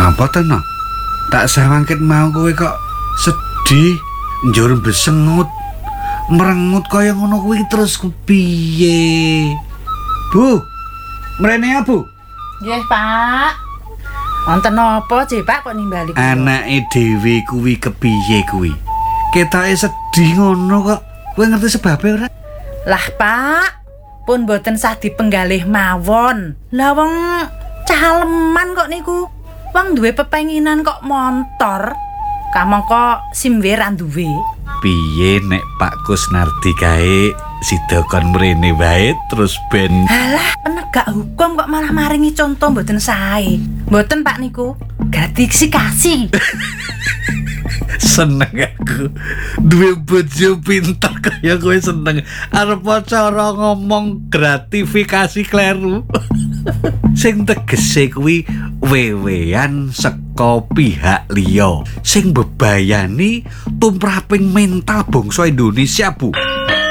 Napa to, no? Tak sawangket mau kowe kok sedih, njur besengut, merengut kaya ngono kuwi terus kepiye? Bu, mrene ya, Bu? Nggih, Pak. Wonten napa, Cih, Pak kok nimbali kula? Anake dhewe kuwi kepiye kuwi? Ketoke sedih ngono kok. Kowe ngerti sebabe ora? Lah, Pak, pun boten sah dipenggalih mawon. Lah wong caleman kok niku. Wong duwe pepenginan kok montor. Kamangka simwe ra duwe. Piye nek Pak Kusnardi kae sida kon mrene wae terus ben Halah, penegak hukum kok malah maringi contoh mboten sae. Mboten Pak niku. Gratifikasi. seneng aku duwe bojo pinter kaya kowe seneng arep cara ngomong gratifikasi kleru. Sing tegese kuwi wewean saka pihak liya sing bebayani tumraping mental bangsa Indonesia, Bu.